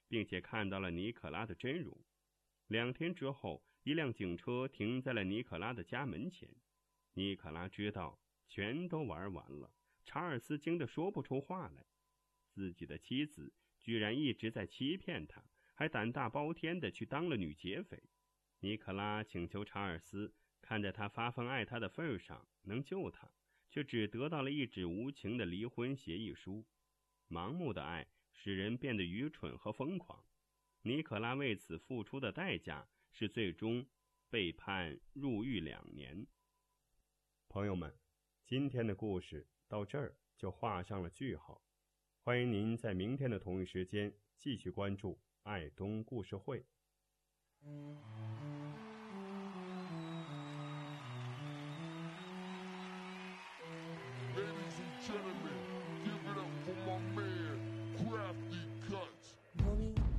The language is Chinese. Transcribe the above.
并且看到了尼可拉的真容。2天之后，一辆警车停在了尼可拉的家门前。尼可拉知道全都玩完了，查尔斯惊得说不出话来。自己的妻子居然一直在欺骗他，还胆大包天地去当了女劫匪。尼可拉请求查尔斯看在他发疯爱他的份上能救他，却只得到了一纸无情的离婚协议书。盲目的爱使人变得愚蠢和疯狂，尼可拉为此付出的代价是最终被判入狱2年。朋友们，今天的故事到这儿就画上了句号。欢迎您在明天的同一时间继续关注爱东故事会。 Ladies and gentlemen, give it up for my man.